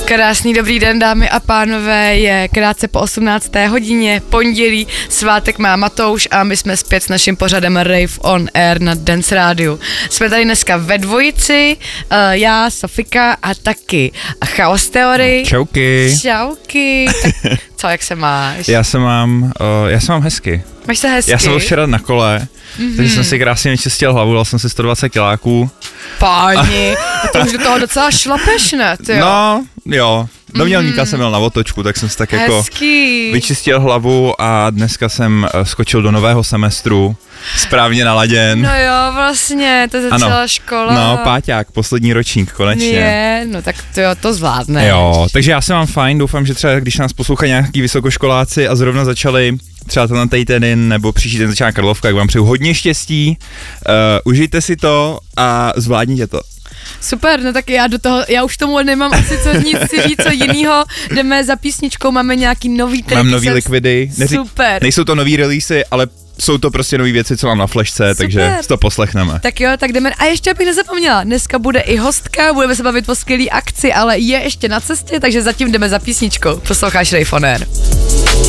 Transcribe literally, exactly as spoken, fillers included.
Krásný dobrý den, dámy a pánové, je krátce po osmnácté hodině, pondělí, svátek má Matouš a my jsme zpět s naším pořadem Rave on Air na Dance Rádiu. Jsme tady dneska ve dvojici, uh, já, Sofika a taky Chaos Theory. Čauky. Čauky. Tak, co, jak se máš? Já se mám, uh, já se mám hezky. Máš se hezky? Já jsem byl včera na kole, mm-hmm. takže jsem si krásně vyčistil hlavu, dal jsem si sto dvacet kiláků. Páni, a to už do toho docela šlapeš, ne? Ty jo? No, jo. Do Mělníka mm. jsem měl na otočku, tak jsem si tak jako Hezký. vyčistil hlavu a dneska jsem skočil do nového semestru, správně naladěn. No jo, vlastně, to je celá škola. No, páťák, poslední ročník, konečně. Je, no tak to jo, to zvládne. Jo, takže já se mám fajn, doufám, že třeba když nás poslouchají nějaký vysokoškoláci a zrovna začali třeba tenhle týden nebo příští den začíná Karlovka, jak vám přeju hodně štěstí, uh, užijte si to a zvládněte to. Super, no tak já do toho, já už tomu nemám asi co nic si říct, co jinýho, jdeme za písničkou, máme nějaký nový track. Mám nový likvidy. Neří, super. Nejsou to nový releasy, ale jsou to prostě nový věci, co mám na flešce, super. Takže si to poslechneme. Tak jo, tak jdeme. A ještě bych nezapomněla, dneska bude i hostka, budeme se bavit o skvělý akci, ale je ještě na cestě, takže zatím jdeme za písničkou. Posloucháš Rave on Air.